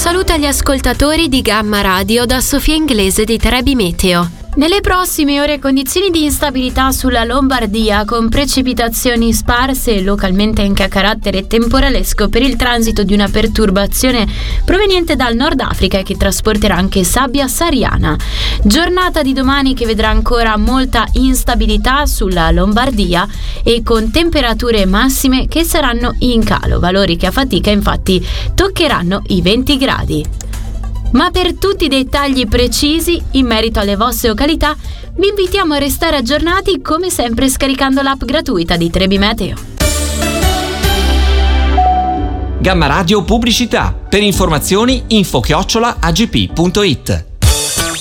saluto agli ascoltatori di Gamma Radio da Sofia Inglese di Trebi Meteo. Nelle prossime ore condizioni di instabilità sulla Lombardia con precipitazioni sparse e localmente anche a carattere temporalesco per il transito di una perturbazione proveniente dal Nord Africa che trasporterà anche sabbia sahariana. Giornata di domani che vedrà ancora molta instabilità sulla Lombardia e con temperature massime che saranno in calo, valori che a fatica infatti toccheranno i 20 gradi. Ma per tutti i dettagli precisi in merito alle vostre località, vi invitiamo a restare aggiornati come sempre scaricando l'app gratuita di Trebi Meteo. Gamma Radio Pubblicità. Per informazioni info@agp.it.